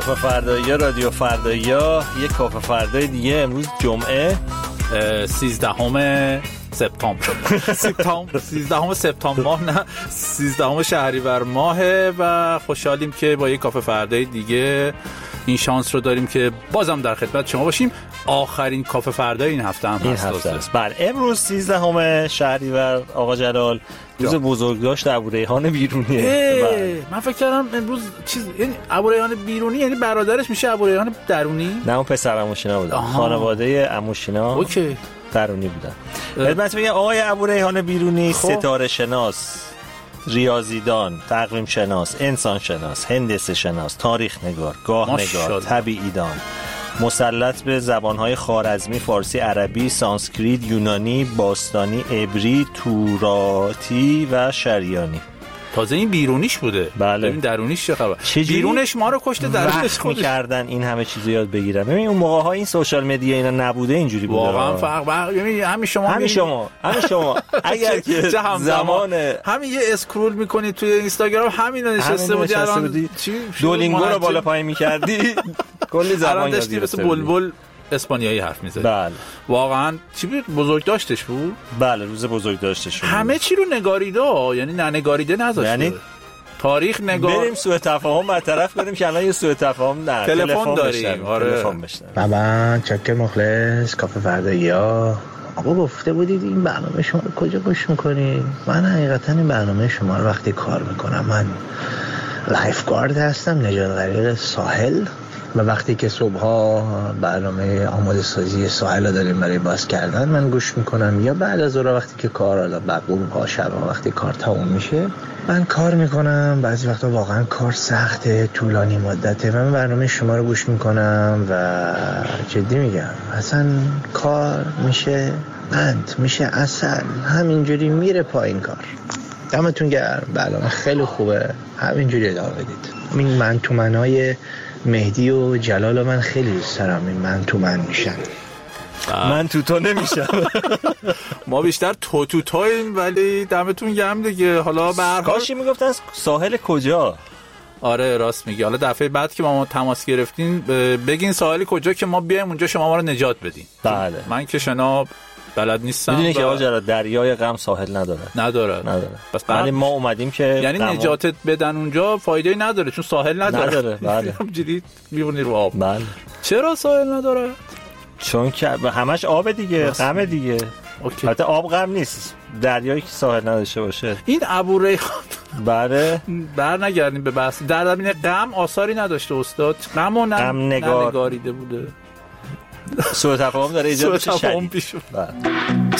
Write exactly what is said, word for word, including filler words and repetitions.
کافه فردایی رادیو فردایی یک کافه فردای دیگه امروز جمعه سیزدهم سپتامبر سپتامبر سیزدهم سپتامبر ماه نه سیزدهم شهریور ماهه و خوشحالیم که با یک کافه فردای دیگه این شانس رو داریم که بازم در خدمت شما باشیم. آخرین کافه فردای این هفته هم این هفته است. بله امروز سیزدهم شهریور آقا جلال روز بزرگداشت ابوریحان بیرونیه. من فکر کردم امروز چیز یعنی ابوریحان بیرونی یعنی برادرش میشه ابوریحان درونی. نه اون پسر عموشینا بودن. خانواده عموشینا اوکی درونی بودن. البته میگه آقای ابوریحان بیرونی ستاره شناس، ریاضیدان، تقویم شناس، انسان شناس، هندسه شناس، تاریخ نگار، گاه نگار، طبیعی دان، مسلط به زبانهای خوارزمی، فارسی، عربی، سانسکریت، یونانی، باستانی، عبری، توراتی و شریانی. تازه این بیرونیش بوده. بله. این درونیش چه خبر؟ بیرونش ما رو کشته، درونش خودش می‌کردن این همه چیزو یاد بگیرن. ببین اون موقع ها این سوشال مدیا اینا نبوده اینجوری بوده. واقعا فرق ببین همین شما همین شما همین شما اگر که زمان همین یه اسکرول می‌کنی توی اینستاگرام همین نشسته بودی الان دولینگو رو بالا پایین می‌کردی کلی زبان یاد گرفتی. بلبل اسپانیایی حرف میزد. بله واقعا چی بود بزرگ داشتش بود. بله روز بزرگ داشتش همه چی رو نگاریده، یعنی نه نگاریده نذاشته، یعنی تاریخ نگار. بریم سوء تفاهم برطرف کنیم که الان یه سوء تفاهم نه تلفن داریم. آره تلفن بشن. بابا چکر مخلص کافه فردایی‌ها. آقا گفته بودید این برنامه شما رو کجا گوش میکنید؟ من حقیقتا این برنامه شما رو وقتی کار میکنم، من لایف گارد هستم، نجات غریق ساحل، و وقتی که صبحها برنامه آماده سازی ساحل رو داریم برای باز کردن من گوش میکنم، یا بعد از اون وقتی که کار حالا بقوم ها شب وقتی کار تموم میشه من کار میکنم. بعضی وقتا واقعا کار سخته، طولانی مدته، من برنامه شما رو گوش میکنم و جدی میگم اصلا کار میشه بند، میشه اصل، همینجوری میره پایین کار. دمتون گرم، برنامه خیلی خوبه، همینجوری ادامه بدید. این من تو منای مهدی و جلال و من خیلی دوست دارم، این من تو من میشن، من تو تو نمیشم. ما بیشتر تو تو تویم، ولی دمتون گرم دیگه. حالا به هر حال کاشی میگفتن ساحل کجا؟ آره راست میگی. حالا دفعه بعد که با ما تماس گرفتین بگین ساحل کجا که ما بیایم اونجا شما ما رو نجات بدین. بله من که شنا بلد نیستم. میدونی که آقا دریای غم ساحل نداره نداره نداره بس ولی ما اومدیم که یعنی نجاتت بدن اونجا فایده نداره چون ساحل نداره. نداره بله. همجوری میمونی رو آب. بله. چرا ساحل نداره؟ چون که همش آب دیگه، غم دیگه. اوکی. البته آب غم نیست، دریایی که ساحل نداشته باشه. این ابوریحان بله بر نگردیم به بحث در زمینه غم آثاری نداشته استاد. غم و غم نگار... نگاریده بوده. سوء تفاهم داره ایجاد میشه شدید.